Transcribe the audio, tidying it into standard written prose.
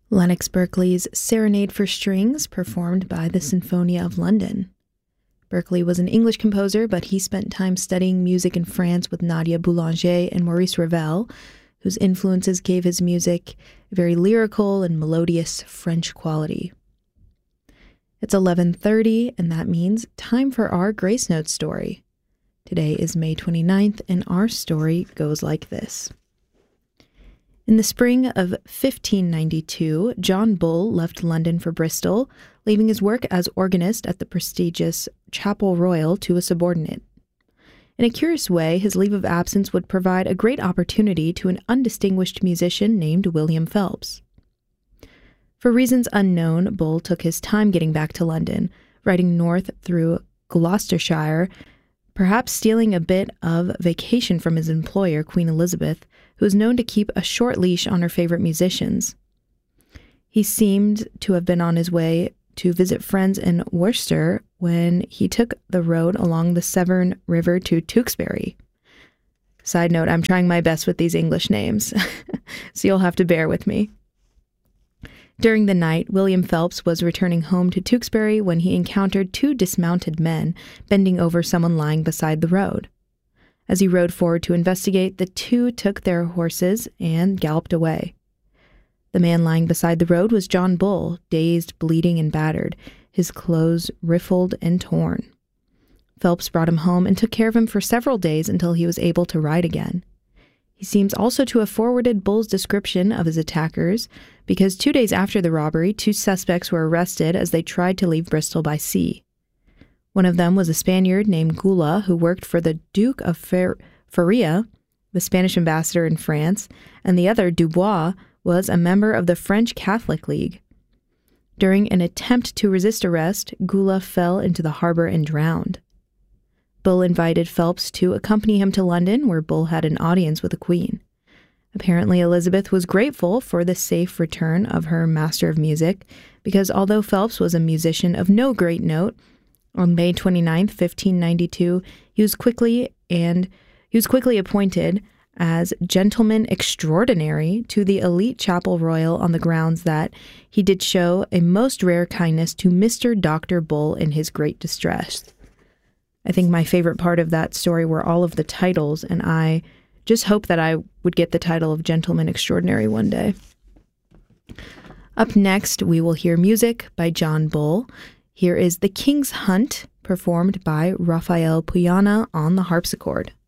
Lennox Berkeley's Serenade for Strings, performed by the Sinfonia of London. Berkeley was an English composer, but he spent time studying music in France with Nadia Boulanger and Maurice Ravel, whose influences gave his music a very lyrical and melodious French quality. It's 11:30, and that means time for our Grace Note story. Today is May 29th, and our story goes like this. In the spring of 1592, John Bull left London for Bristol, leaving his work as organist at the prestigious Chapel Royal to a subordinate. In a curious way, his leave of absence would provide a great opportunity to an undistinguished musician named William Phelps. For reasons unknown, Bull took his time getting back to London, riding north through Gloucestershire, perhaps stealing a bit of vacation from his employer, Queen Elizabeth, who was known to keep a short leash on her favorite musicians. He seemed to have been on his way to visit friends in Worcester when he took the road along the Severn River to Tewkesbury. Side note, I'm trying my best with these English names, so you'll have to bear with me. During the night, William Phelps was returning home to Tewkesbury when he encountered two dismounted men bending over someone lying beside the road. As he rode forward to investigate, the two took their horses and galloped away. The man lying beside the road was John Bull, dazed, bleeding, and battered, his clothes riffled and torn. Phelps brought him home and took care of him for several days until he was able to ride again. He seems also to have forwarded Bull's description of his attackers, because 2 days after the robbery, two suspects were arrested as they tried to leave Bristol by sea. One of them was a Spaniard named Gula, who worked for the Duke of Feria, the Spanish ambassador in France, and the other, Dubois, was a member of the French Catholic League. During an attempt to resist arrest, Gula fell into the harbor and drowned. Bull invited Phelps to accompany him to London, where Bull had an audience with the Queen. Apparently, Elizabeth was grateful for the safe return of her master of music, because although Phelps was a musician of no great note, on May 29, 1592, he was quickly appointed as gentleman extraordinary to the elite Chapel Royal on the grounds that he did show a most rare kindness to Mr. Dr. Bull in his great distress. I think my favorite part of that story were all of the titles, and I just hope that I would get the title of gentleman extraordinary one day. Up next, we will hear music by John Bull. Here is The King's Hunt, performed by Raphael Puyana on the harpsichord.